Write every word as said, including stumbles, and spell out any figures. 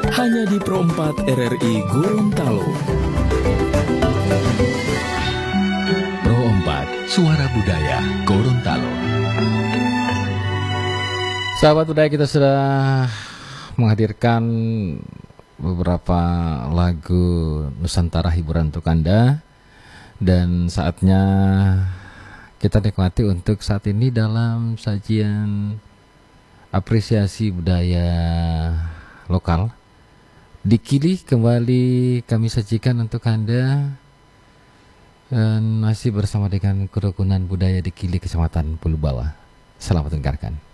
hanya di Pro empat R R I Gorontalo. Pro empat, Suara Budaya Gorontalo. Sahabat budaya, kita sudah menghadirkan beberapa lagu Nusantara hiburan untuk Anda, dan saatnya kita nikmati untuk saat ini dalam sajian apresiasi budaya lokal. Dikili kembali kami sajikan untuk Anda, dan masih bersama dengan Kerukunan Budaya Dikili Kecamatan Pulubala. Selamat mendengarkan.